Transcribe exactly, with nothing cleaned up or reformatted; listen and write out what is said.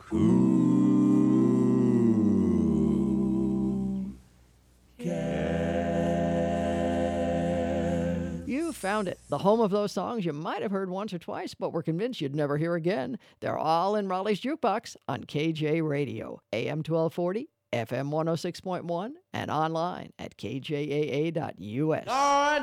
Cool Cats. You found it. The home of those songs you might have heard once or twice, but were convinced you'd never hear again. They're all in Raleigh's Jukebox on K J Radio, A M twelve forty, F M one oh six point one, and online at K J A A dot U S.